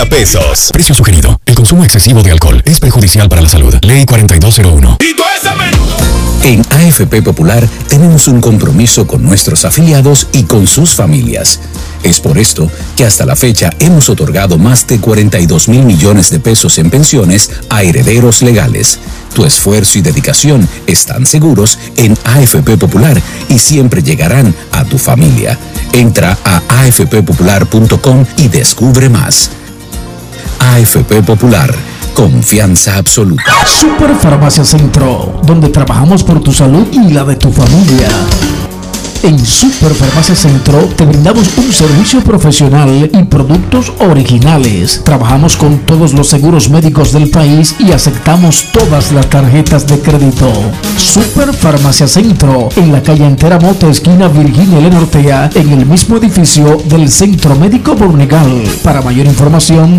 pesos. Precio sugerido. El consumo excesivo de alcohol es perjudicial para la salud. Ley 4201. En AFP Popular tenemos un compromiso con nuestros afiliados y con sus familias. Es por esto que hasta la fecha hemos otorgado más de 42,000 millones de pesos en pensiones a herederos legales. Tu esfuerzo y dedicación están seguros en AFP Popular y siempre llegarán a tu familia. Entra a afppopular.com y descubre más. AFP Popular. Confianza absoluta. Superfarmacia Centro, donde trabajamos por tu salud y la de tu familia. En Superfarmacia Centro te brindamos un servicio profesional y productos originales. Trabajamos con todos los seguros médicos del país y aceptamos todas las tarjetas de crédito. Superfarmacia Centro, en la calle Entera Moto, esquina Virginia Elena Ortega, en el mismo edificio del Centro Médico Bornegal. Para mayor información,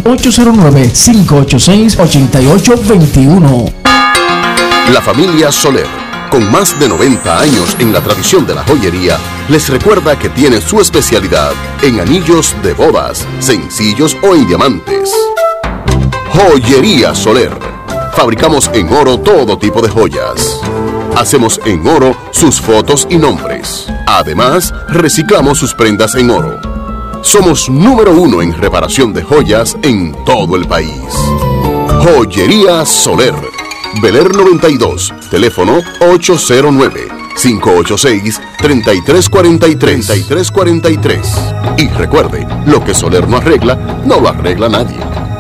809-586-8821. La familia Soler, con más de 90 años en la tradición de la joyería, les recuerda que tiene su especialidad en anillos de bodas, sencillos o en diamantes. Joyería Soler. Fabricamos en oro todo tipo de joyas. Hacemos en oro sus fotos y nombres. Además, reciclamos sus prendas en oro. Somos número 1 en reparación de joyas en todo el país. Joyería Soler. Beler 92, teléfono 809-586-3343. Y recuerde, lo que Soler no arregla, no lo arregla nadie.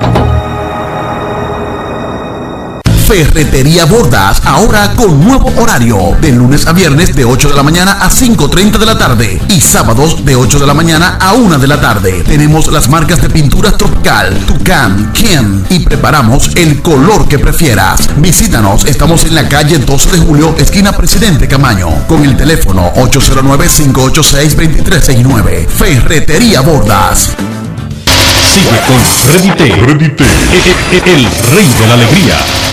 Ferretería Bordas, ahora con nuevo horario, de lunes a viernes de 8 de la mañana a 5:30 de la tarde y sábados de 8 de la mañana a 1 de la tarde. Tenemos las marcas de pinturas Tropical, Tucán, Ken y preparamos el color que prefieras. Visítanos, estamos en la calle 12 de Julio, esquina Presidente Camaño, con el teléfono 809-586-2369. Ferretería Bordas. Sigue con Freddy T, el rey de la alegría.